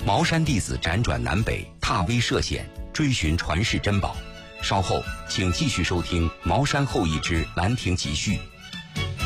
茅山弟子辗转南北，踏危涉险，追寻传世珍宝。稍后请继续收听《茅山后裔之兰亭集序》